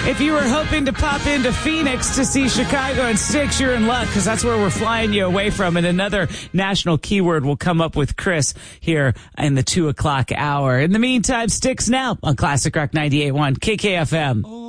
If you were hoping to pop into Phoenix to see Chicago and Styx, you're in luck because that's where we're flying you away from. And another national keyword will come up with Chris here in the 2 o'clock hour. In the meantime, Styx now on Classic Rock 98.1 KKFM.